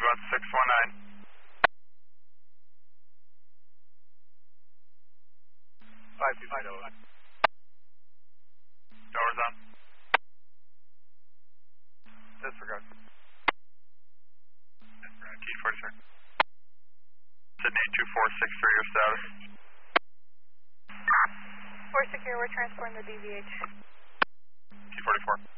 1619. Doors on. Disregard. Key 46. Sydney 2463, your status. 4 secure, we're transporting the DVH. Key 44.